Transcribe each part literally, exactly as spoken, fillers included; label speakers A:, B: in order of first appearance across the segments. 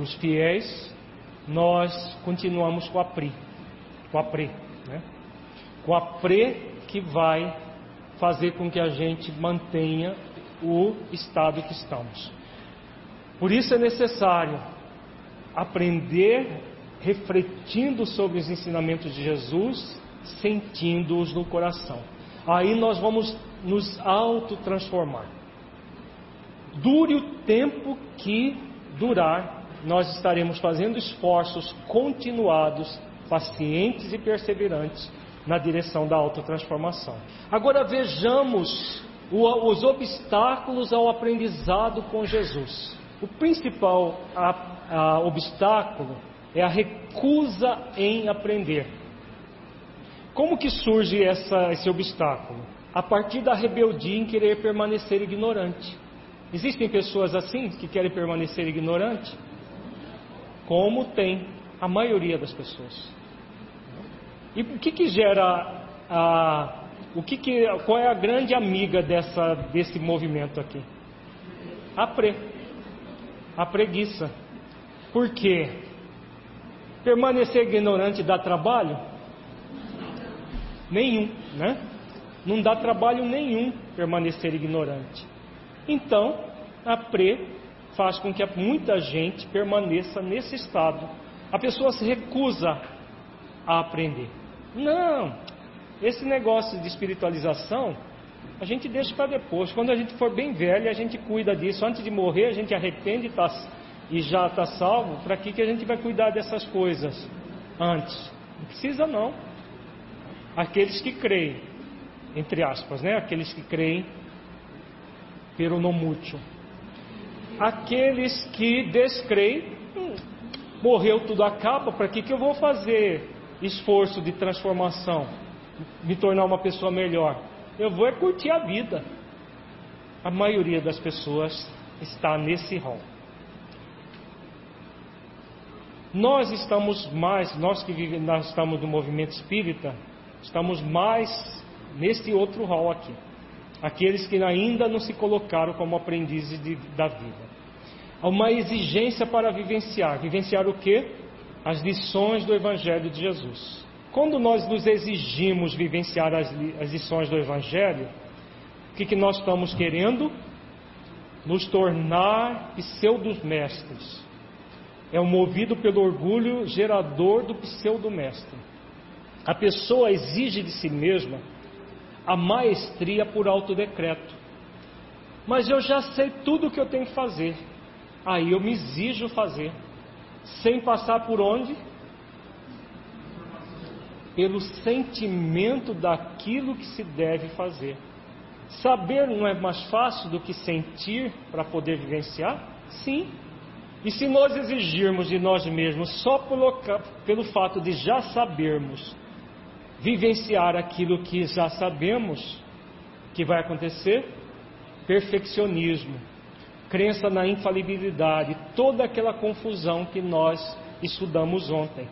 A: amigos fiéis, nós continuamos com a P R I, com a P R E, né? Com a P R E que vai fazer com que a gente mantenha o estado que estamos. Por isso é necessário aprender refletindo sobre os ensinamentos de Jesus, sentindo-os no coração. Aí nós vamos nos autotransformar. Dure o tempo que durar, nós estaremos fazendo esforços continuados, pacientes e perseverantes na direção da autotransformação. Agora vejamos os obstáculos ao aprendizado com Jesus. O principal a, a, obstáculo é a recusa em aprender. Como que surge essa, esse obstáculo? A partir da rebeldia em querer permanecer ignorante. Existem pessoas assim que querem permanecer ignorante? Como tem a maioria das pessoas. E o que que gera a, o que que, qual é a grande amiga dessa, desse movimento aqui? A pre, a preguiça. Por quê? Permanecer ignorante dá trabalho? Nenhum, né? Não dá trabalho nenhum permanecer ignorante. Então, a pre faz com que muita gente permaneça nesse estado. A pessoa se recusa a aprender. Não, esse negócio de espiritualização a gente deixa para depois. Quando a gente for bem velho, a gente cuida disso. Antes de morrer, a gente arrepende e, tá, e já está salvo. Para que, que a gente vai cuidar dessas coisas antes? Não precisa não. Aqueles que creem, entre aspas, né? Aqueles que creem pelo non mútil. Aqueles que descreem, hum, morreu, tudo acaba, para que, que eu vou fazer esforço de transformação, me tornar uma pessoa melhor? Eu vou é curtir a vida. A maioria das pessoas está nesse rol. Nós estamos mais, nós que vivemos, nós estamos no movimento espírita, estamos mais nesse outro rol aqui. Aqueles que ainda não se colocaram como aprendizes de, da vida. Há uma exigência para vivenciar. Vivenciar o quê? As lições do Evangelho de Jesus. Quando nós nos exigimos vivenciar as, as lições do Evangelho, o que, que nós estamos querendo? Nos tornar pseudo-mestres. É o movido pelo orgulho gerador do pseudo-mestre. A pessoa exige de si mesma a maestria por autodecreto. Mas eu já sei tudo o que eu tenho que fazer. Aí eu me exijo fazer. Sem passar por onde? Pelo sentimento daquilo que se deve fazer. Saber não é mais fácil do que sentir para poder vivenciar? Sim. E se nós exigirmos de nós mesmos só pelo, pelo fato de já sabermos vivenciar aquilo que já sabemos, que vai acontecer? Perfeccionismo, crença na infalibilidade, toda aquela confusão que nós estudamos ontem.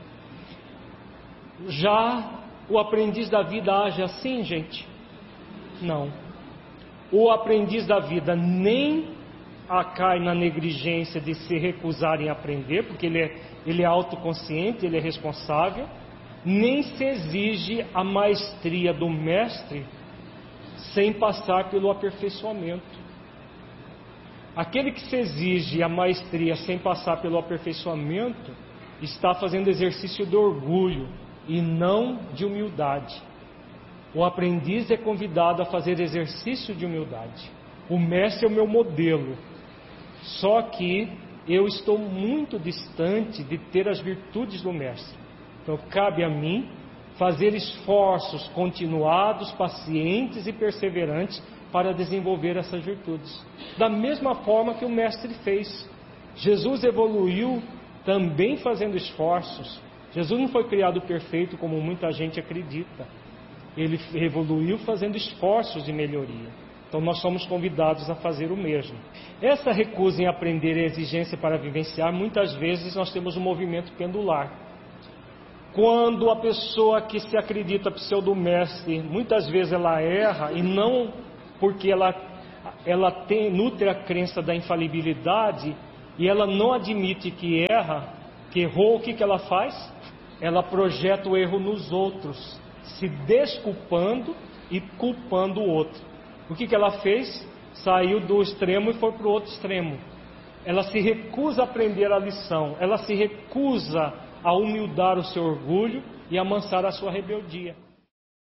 A: Já o aprendiz da vida age assim, gente? Não. O aprendiz da vida nem cai na negligência de se recusar em aprender, porque ele é, ele é autoconsciente, ele é responsável, nem se exige a maestria do mestre sem passar pelo aperfeiçoamento. Aquele que se exige a maestria sem passar pelo aperfeiçoamento está fazendo exercício de orgulho e não de humildade. O aprendiz é convidado a fazer exercício de humildade. O mestre é o meu modelo, só que eu estou muito distante de ter as virtudes do mestre. Então cabe a mim fazer esforços continuados, pacientes e perseverantes para desenvolver essas virtudes. Da mesma forma que o mestre fez. Jesus evoluiu também fazendo esforços. Jesus não foi criado perfeito como muita gente acredita. Ele evoluiu fazendo esforços de melhoria. Então nós somos convidados a fazer o mesmo. Essa recusa em aprender e exigência para vivenciar, muitas vezes nós temos um movimento pendular. Quando a pessoa que se acredita pseudo-mestre, muitas vezes ela erra, e não porque ela, ela tem, nutre a crença da infalibilidade, e ela não admite que erra, que errou, o que, que ela faz? Ela projeta o erro nos outros, se desculpando e culpando o outro. O que, que ela fez? Saiu do extremo e foi para o outro extremo. Ela se recusa a aprender a lição, ela se recusa a humildar o seu orgulho e amansar a sua rebeldia.